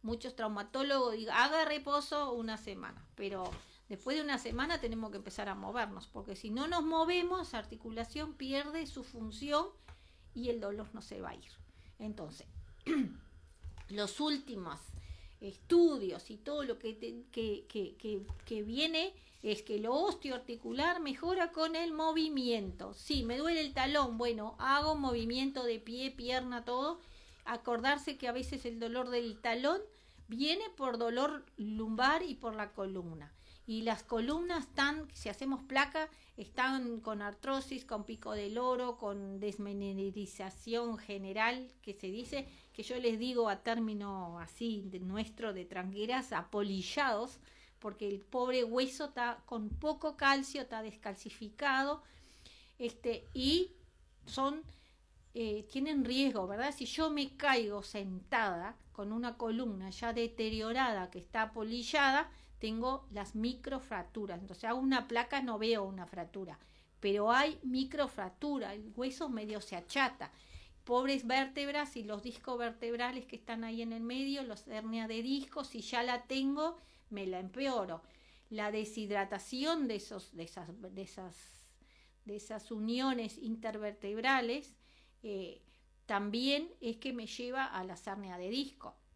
muchos traumatólogos digan, haga reposo una semana, pero después de una semana tenemos que empezar a movernos, porque si no nos movemos, la articulación pierde su función y el dolor no se va a ir. Entonces, los últimos estudios y todo lo que viene es que lo osteoarticular mejora con el movimiento. Sí, me duele el talón, bueno, hago movimiento de pie, pierna, todo. Acordarse que a veces el dolor del talón viene por dolor lumbar y por la columna. Y las columnas están, si hacemos placa, están con artrosis, con pico de loro, con desminerización general, que se dice, que yo les digo a término así de nuestro de tranqueras, apolillados, porque el pobre hueso está con poco calcio, está descalcificado, y son tienen riesgo, ¿verdad? Si yo me caigo sentada con una columna ya deteriorada que está apolillada, tengo las microfracturas. Entonces hago una placa, no veo una fractura, pero hay microfractura, el hueso medio se achata. Pobres vértebras y los discos vertebrales que están ahí en el medio, los hernias de disco, si ya la tengo, me la empeoro. La deshidratación de esas uniones intervertebrales también es que me lleva a la hernia de disco.